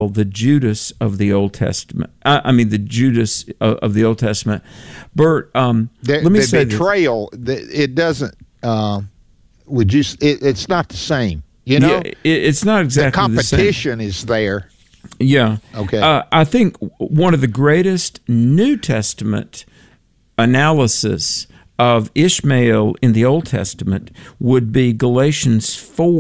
the Judas of the Old Testament. The Judas of the Old Testament. Bert, let me say betrayal. It doesn't. It's not the same. You know, it's not exactly the same. The competition is there. Yeah. Okay. I think one of the greatest New Testament analysis of Ishmael in the Old Testament would be Galatians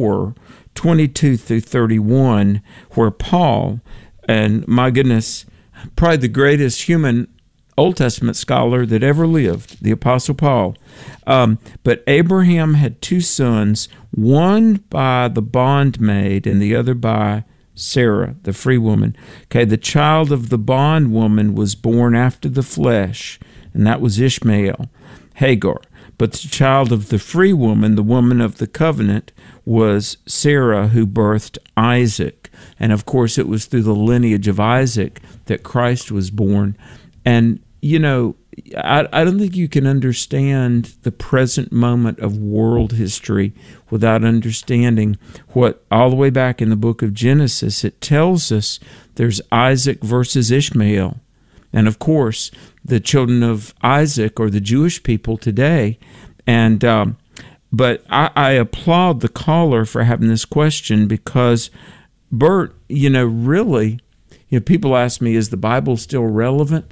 4:22 through 31, where Paul, and my goodness, probably the greatest human Old Testament scholar that ever lived, the Apostle Paul. But Abraham had two sons, one by the bondmaid and the other by Sarah, the free woman. Okay, the child of the bondwoman was born after the flesh, and that was Ishmael, Hagar. But the child of the free woman, the woman of the covenant, was Sarah, who birthed Isaac. And of course, it was through the lineage of Isaac that Christ was born. And, you know, I don't think you can understand the present moment of world history without understanding what, all the way back in the book of Genesis, it tells us there's Isaac versus Ishmael. And of course, the children of Isaac are the Jewish people today. And but I applaud the caller for having this question because, Bert, really, people ask me, is the Bible still relevant?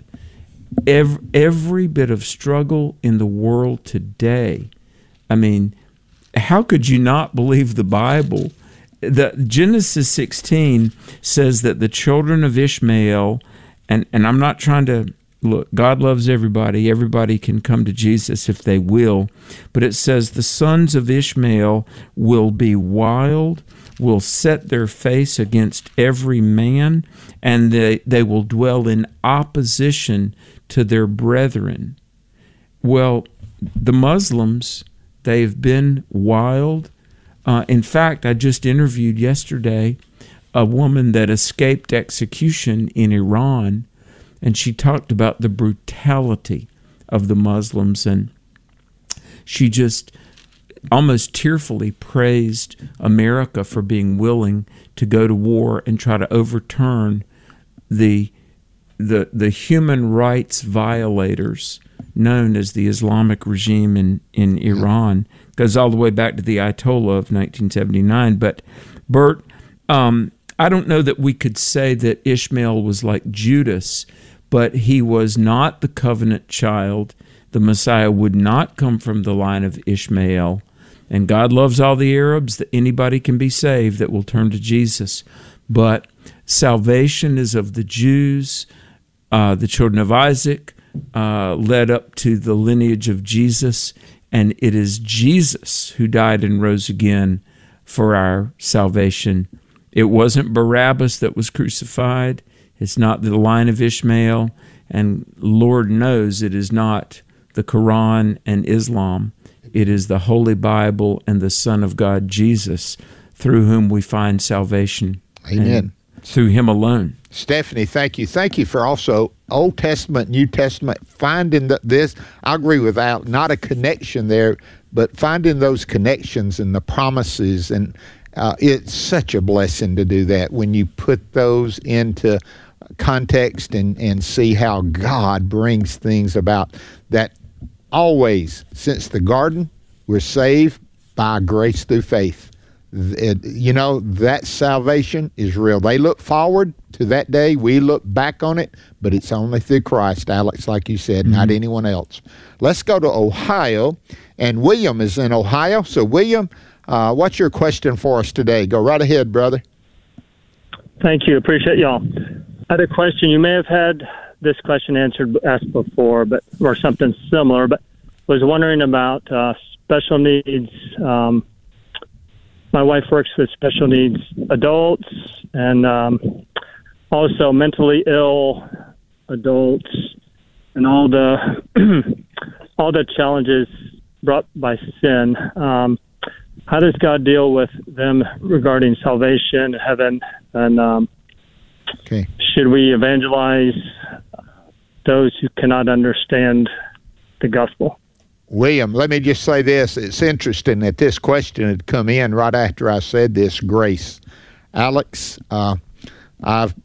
Every bit of struggle in the world today. I mean, how could you not believe the Bible? The Genesis 16 says that the children of Ishmael, and I'm not trying to, look, God loves everybody. Everybody can come to Jesus if they will. But it says the sons of Ishmael will be wild, will set their face against every man, and they will dwell in opposition to their brethren. Well, the Muslims, they've been wild. In fact, I just interviewed yesterday a woman that escaped execution in Iran, and she talked about the brutality of the Muslims, and she just almost tearfully praised America for being willing to go to war and try to overturn the human rights violators known as the Islamic regime in Iran. Goes all the way back to the Ayatollah of 1979. But, Bert, I don't know that we could say that Ishmael was like Judas, but he was not the covenant child. The Messiah would not come from the line of Ishmael. And God loves all the Arabs, that anybody can be saved that will turn to Jesus. But salvation is of the Jews, the children of Isaac, led up to the lineage of Jesus. And it is Jesus who died and rose again for our salvation. It wasn't Barabbas that was crucified. It's not the line of Ishmael. And Lord knows it is not the Quran and Islam. It is the Holy Bible and the Son of God, Jesus, through whom we find salvation. Amen. Through him alone. Stephanie, thank you. Thank you for also Old Testament, New Testament, finding this. I agree with Al, not a connection there, but finding those connections and the promises. And it's such a blessing to do that when you put those into context and see how God brings things about that. Always, since the garden, we're saved by grace through faith. That salvation is real. They look forward to that day. We look back on it, but it's only through Christ, Alex, like you said, not anyone else. Let's go to Ohio, and William is in Ohio. So, William, what's your question for us today? Go right ahead, brother. Thank you. Appreciate y'all. I had a question. You may have had this question asked before, or something similar, but was wondering about special needs. My wife works with special needs adults and also mentally ill adults, and all the all the challenges brought by sin. How does God deal with them regarding salvation, heaven, and should we evangelize those who cannot understand the gospel? William, let me just say this. It's interesting that this question had come in right after I said this, grace. Alex, I've